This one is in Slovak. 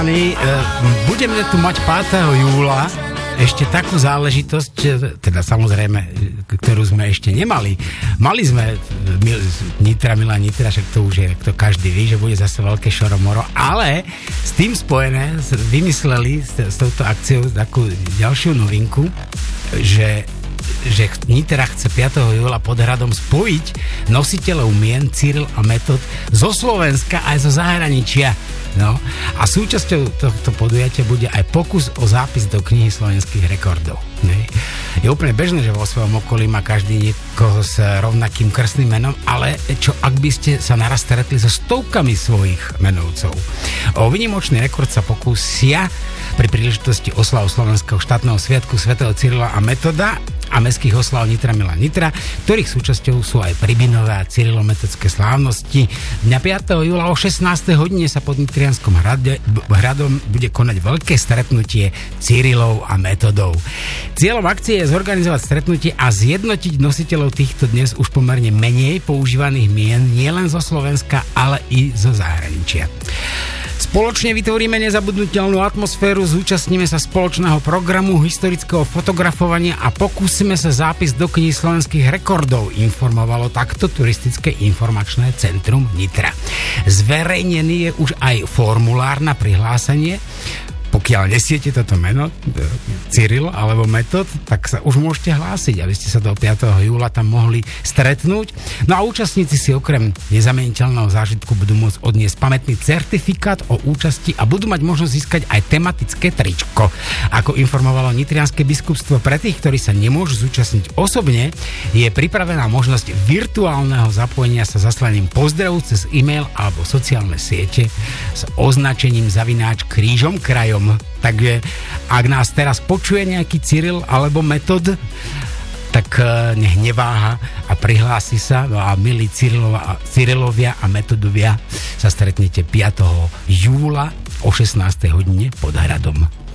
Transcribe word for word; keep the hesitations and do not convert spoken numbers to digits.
Budeme tu mať piateho júla ešte takú záležitosť, teda samozrejme, ktorú sme ešte nemali. Mali sme Nitra, Milá Nitra, však to už je, to každý ví, že bude zase veľké šoromoro, ale s tým spojené vymysleli s, s touto akciou takú ďalšiu novinku, že že Nitra chce piateho júla pod hradom spojiť nositeľov mien Cyril a Metod zo Slovenska aj zo zahraničia. No. A súčasťou tohto podujatia bude aj pokus o zápis do knihy slovenských rekordov. Ne? Je úplne bežné, že vo svojom okolí má každý niekoho s rovnakým krstným menom, ale čo ak by ste sa naraz stretli so stovkami svojich menovcov? O výnimočný rekord sa pokúsia pri príležitosti oslav slovenského štátneho sviatku svätého Cyrila a Metoda a mestských oslav Nitra, Milá Nitra, ktorých súčasťou sú aj Pribinové a cyrilometodské slávnosti. Dňa piateho júla o šestnástej hodine sa pod Nitrianskom hrade, hradom bude konať veľké stretnutie Cyrilov a Metodov. Cieľom akcie je zorganizovať stretnutie a zjednotiť nositeľov týchto dnes už pomerne menej používaných mien nielen zo Slovenska, ale i zo zahraničia. Spoločne vytvoríme nezabudnutelnú atmosféru, zúčastníme sa spoločného programu historického fotografovania a pokúsime sa zápis do knihy slovenských rekordov, informovalo takto Turistické informačné centrum Nitra. Zverejnený je už aj formulár na prihlásenie. Pokiaľ nesiete toto meno, Cyril alebo Metod, tak sa už môžete hlásiť, aby ste sa do piateho júla tam mohli stretnúť. No a účastníci si okrem nezameniteľného zážitku budú môcť odniesť pamätný certifikát o účasti a budú mať možnosť získať aj tematické tričko. Ako informovalo Nitrianske biskupstvo, pre tých, ktorí sa nemôžu zúčastniť osobne, je pripravená možnosť virtuálneho zapojenia sa zaslaním pozdravu cez e-mail alebo sociálne siete s označením zavináč krížom krajom. Takže ak nás teraz počuje nejaký Cyril alebo Metod, tak nech neváha a prihlási sa. No a milí Cyrilovia a Metodovia, sa stretnete piateho júla o šestnástej hodine pod hradom.